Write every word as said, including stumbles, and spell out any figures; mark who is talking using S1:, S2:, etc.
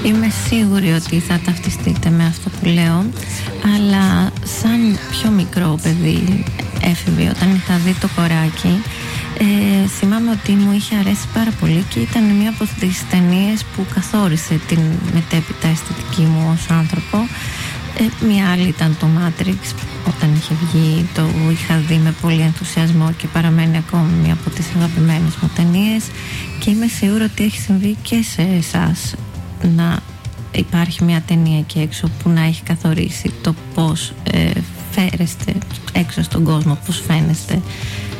S1: Είμαι σίγουρη ότι θα ταυτιστείτε με αυτό που λέω, αλλά σαν πιο μικρό παιδί έφηβη, όταν είχα δει το κοράκι, ε, θυμάμαι ότι μου είχε αρέσει πάρα πολύ και ήταν μία από τις ταινίες που καθόρισε την μετέπειτα αισθητική μου ως άνθρωπο. Ε, μία άλλη ήταν το Matrix, όταν είχε βγει το είχα δει με πολύ ενθουσιασμό και παραμένει ακόμη μία από τις αγαπημένες μου ταινίες, και είμαι σίγουρη ότι έχει συμβεί και σε εσάς να υπάρχει μια ταινία εκεί έξω που να έχει καθορίσει το πώς ε, φέρεστε έξω στον κόσμο, πώς φαίνεστε